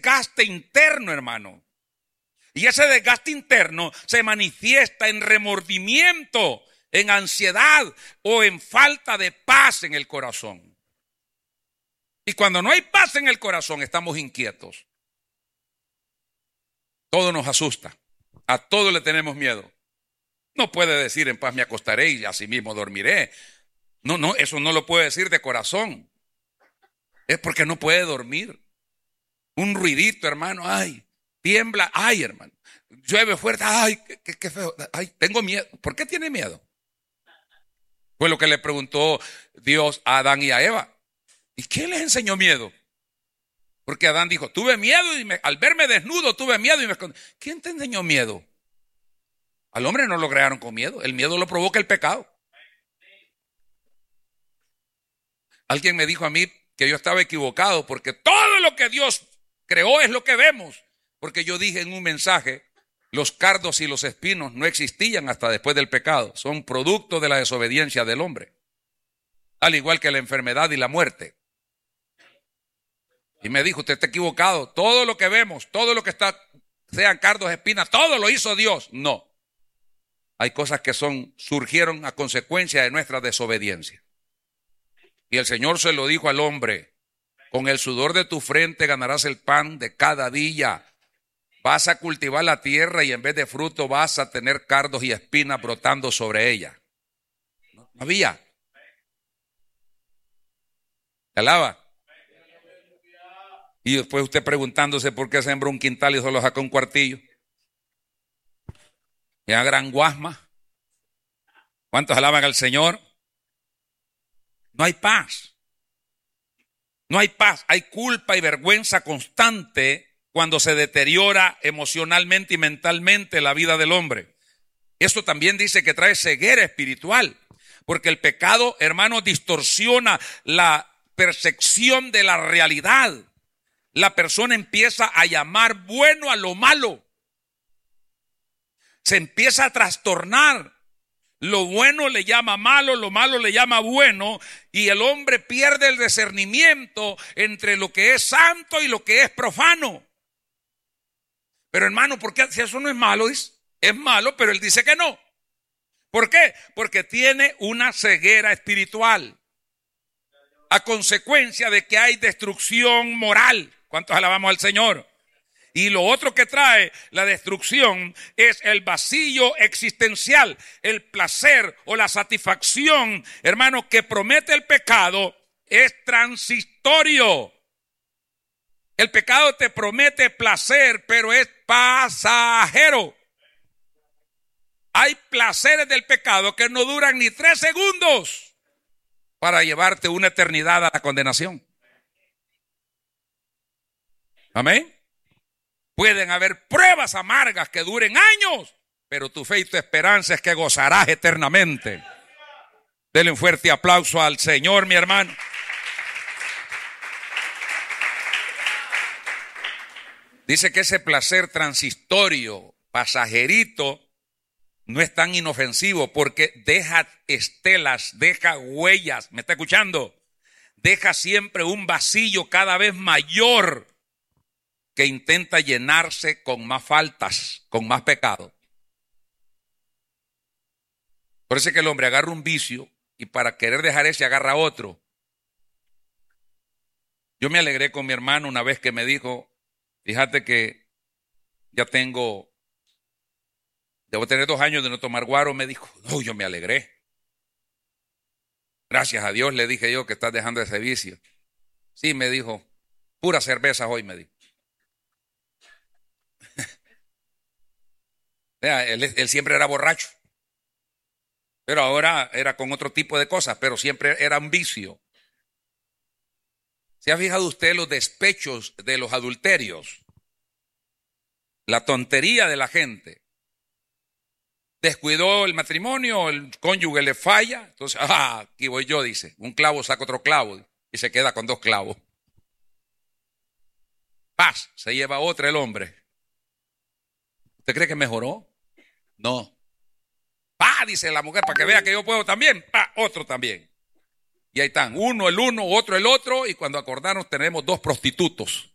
desgaste interno, hermano. Y ese desgaste interno se manifiesta en remordimiento, en ansiedad o en falta de paz en el corazón. Y cuando no hay paz en el corazón, estamos inquietos. Todo nos asusta. A todo le tenemos miedo. No puede decir en paz me acostaré y así mismo dormiré. No, eso no lo puede decir de corazón. Es porque no puede dormir. Un ruidito, hermano, ay, tiembla, ay, hermano. Llueve fuerte, ay, qué feo, ay, tengo miedo. ¿Por qué tiene miedo? Fue lo que le preguntó Dios a Adán y a Eva. ¿Y qué les enseñó miedo? Porque Adán dijo, tuve miedo y al verme desnudo tuve miedo y me escondí. ¿Quién te enseñó miedo? Al hombre no lo crearon con miedo. El miedo lo provoca el pecado. Alguien me dijo a mí que yo estaba equivocado porque todo lo que Dios creó es lo que vemos. Porque yo dije en un mensaje, los cardos y los espinos no existían hasta después del pecado. Son producto de la desobediencia del hombre. Al igual que la enfermedad y la muerte. Y me dijo, usted está equivocado. Todo lo que vemos, todo lo que está, sean cardos, espinas, todo lo hizo Dios. No. Hay cosas que surgieron a consecuencia de nuestra desobediencia. Y el Señor se lo dijo al hombre, con el sudor de tu frente ganarás el pan de cada día. Vas a cultivar la tierra y en vez de fruto vas a tener cardos y espinas brotando sobre ella. No había. ¿Te alaba? Y después usted preguntándose por qué sembró un quintal y solo sacó un cuartillo. Ya gran guasma. ¿Cuántos alaban al Señor? No hay paz. No hay paz. Hay culpa y vergüenza constante cuando se deteriora emocionalmente y mentalmente la vida del hombre. Esto también dice que trae ceguera espiritual. Porque el pecado, hermanos, distorsiona la percepción de la realidad. La persona empieza a llamar bueno a lo malo. Se empieza a trastornar. Lo bueno le llama malo, lo malo le llama bueno, y el hombre pierde el discernimiento entre lo que es santo y lo que es profano. Pero hermano, ¿por qué? Si eso no es malo, es malo, pero él dice que no. ¿Por qué? Porque tiene una ceguera espiritual. A consecuencia de que hay destrucción moral. ¿Cuántos alabamos al Señor? Y lo otro que trae la destrucción es el vacío existencial, el placer o la satisfacción, hermano, que promete el pecado es transitorio. El pecado te promete placer, pero es pasajero. Hay placeres del pecado que no duran ni 3 segundos para llevarte una eternidad a la condenación. Amén. Pueden haber pruebas amargas que duren años, pero tu fe y tu esperanza es que gozarás eternamente. Denle un fuerte aplauso al Señor, mi hermano. Dice que ese placer transitorio, pasajerito, no es tan inofensivo porque deja estelas, deja huellas. ¿Me está escuchando? Deja siempre un vacío cada vez mayor que intenta llenarse con más faltas, con más pecado. Por eso es que el hombre agarra un vicio y para querer dejar ese agarra otro. Yo me alegré con mi hermano una vez que me dijo, fíjate que ya debo tener 2 años de no tomar guaro. Me dijo, no, yo me alegré. Gracias a Dios, le dije yo, que estás dejando ese vicio. Sí, me dijo, pura cerveza hoy, me dijo. Él siempre era borracho, pero ahora era con otro tipo de cosas, pero siempre era un vicio. ¿Se ha fijado usted los despechos de los adulterios? La tontería de la gente. Descuidó el matrimonio, el cónyuge le falla, entonces, aquí voy yo, dice, un clavo saca otro clavo y se queda con 2 clavos. Paz, se lleva otra el hombre. ¿Usted cree que mejoró? No. Dice la mujer, para que vea que yo puedo también. Otro también. Y ahí están, uno el uno, otro el otro, y cuando acordarnos tenemos 2 prostitutos.